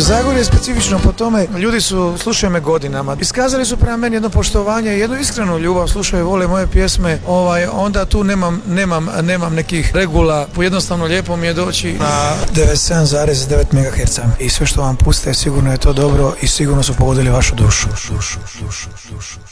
Zagorje je specifično po tome, ljudi slušaju me godinama. Iskazali su prema meni jedno poštovanje, jednu iskrenu ljubav, slušaju, vole moje pjesme, onda tu nemam nekih regula, jednostavno lijepo mi je doći na 97,9 MHz i sve što vam puste sigurno je to dobro i sigurno su pogodili vašu dušu.